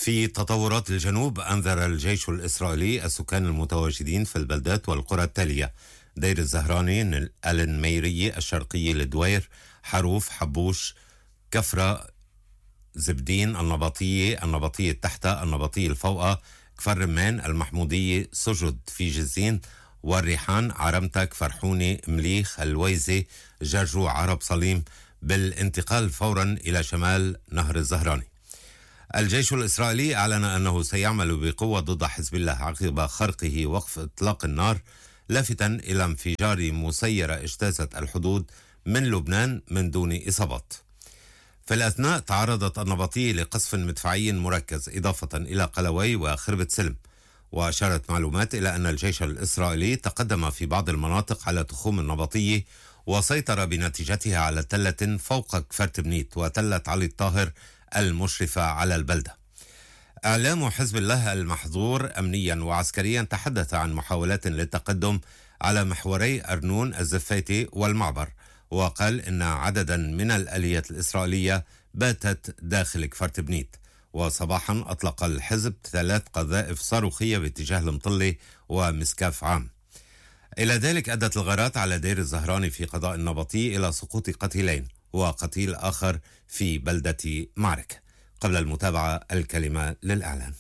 في تطورات الجنوب، أنذر الجيش الإسرائيلي السكان المتواجدين في البلدات والقرى التالية: دير الزهراني، الميري الشرقي للدوير، حروف، حبوش، كفرة، زبدين، النبطية التحتة، النبطية الفوقة، كفر رمان، المحمودية، سجد في جزين، والريحان، عرمتك، فرحونة، مليخ، الويزة، جرجو، عرب صليم، بالانتقال فورا إلى شمال نهر الزهراني. الجيش الإسرائيلي أعلن أنه سيعمل بقوة ضد حزب الله عقب خرقه وقف إطلاق النار، لافتا إلى انفجار مسيرة اجتازت الحدود من لبنان من دون إصابات. في الأثناء تعرضت النبطية لقصف مدفعي مركز إضافة إلى قلوي وخربة سلم، وأشارت معلومات إلى أن الجيش الإسرائيلي تقدم في بعض المناطق على تخوم النبطية وسيطر بنتيجتها على تلة فوق كفر تبنيت وتلة علي الطاهر المشرفة على البلدة. إعلام حزب الله المحظور أمنيا وعسكريا تحدث عن محاولات للتقدم على محوري أرنون الزفيتي والمعبر، وقال إن عددا من الآليات الإسرائيلية باتت داخل كفر تبنيت. وصباحا أطلق الحزب 3 قذائف صاروخية باتجاه المطلة ومسكاف عام. إلى ذلك أدت الغارات على دير الزهراني في قضاء النبطي إلى سقوط قتيلين وقتيل آخر في بلدة معركة. قبل المتابعة الكلمة للإعلان.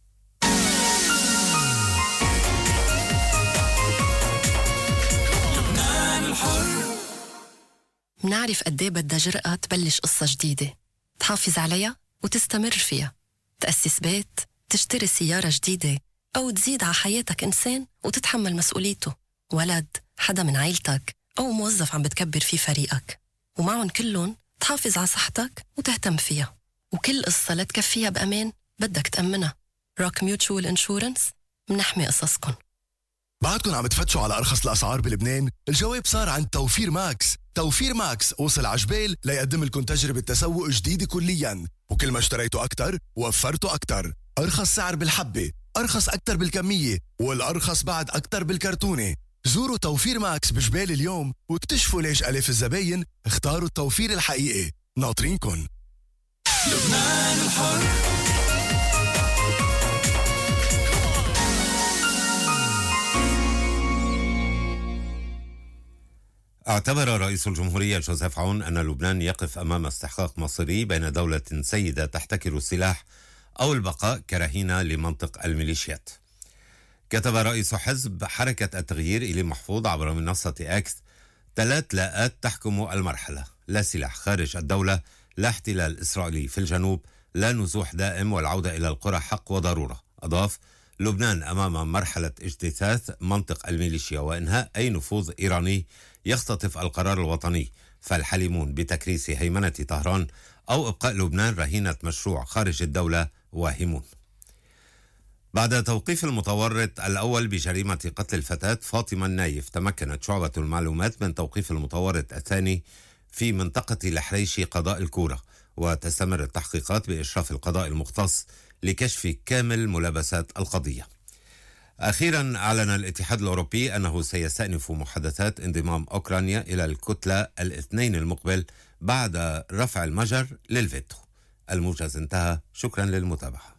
منعرف قديه بدها جرأة تبلش قصة جديدة، تحافظ عليها وتستمر فيها، تأسس بيت، تشتري سيارة جديدة، أو تزيد على حياتك إنسان وتتحمل مسؤوليته، ولد، حدا من عيلتك، أو موظف عم بتكبر فيه فريقك، ومعهم كلهم تحافظ على صحتك وتهتم فيها. وكل قصة لتكفيها بأمان بدك تأمنها. روك ميوتشوال انشورنس، منحمي قصصكن. بعدكن عم تفتشوا على أرخص الأسعار بلبنان؟ الجواب صار عند توفير ماكس. توفير ماكس وصل عجبال ليقدم لكم تجربة تسوق جديدة كلياً، وكل ما اشتريتوا أكتر وفرتوا أكتر. أرخص سعر بالحبة، أرخص أكتر بالكمية، والأرخص بعد أكتر بالكرتونة. زوروا توفير ماكس بجبال اليوم واكتشفوا ليش آلاف الزباين اختاروا التوفير الحقيقي. ناطرينكن. لبنان الحر. اعتبر رئيس الجمهورية جوزيف عون أن لبنان يقف أمام استحقاق مصيري بين دولة سيدة تحتكر السلاح أو البقاء كرهينة لمنطق الميليشيات. كتب رئيس حزب حركة التغيير إلي محفوظ عبر منصة إكس: 3 لاءات تحكم المرحلة: لا سلاح خارج الدولة، لا احتلال إسرائيلي في الجنوب، لا نزوح دائم، والعودة إلى القرى حق وضرورة. أضاف: لبنان أمام مرحلة اجتثاث منطق الميليشيا وإنهاء أي نفوذ إيراني يختطف القرار الوطني، فالحليمون بتكريس هيمنة طهران أو إبقاء لبنان رهينة مشروع خارج الدولة واهمون. بعد توقيف المتورط الأول بجريمة قتل الفتاة فاطمة النايف، تمكنت شعبة المعلومات من توقيف المتورط الثاني في منطقة الحريشي قضاء الكورة، وتستمر التحقيقات بإشراف القضاء المختص لكشف كامل ملابسات القضية. أخيرا أعلن الاتحاد الأوروبي أنه سيستأنف محادثات انضمام أوكرانيا إلى الكتلة الاثنين المقبل بعد رفع المجر للفيتو. الموجز انتهى، شكرا للمتابعة.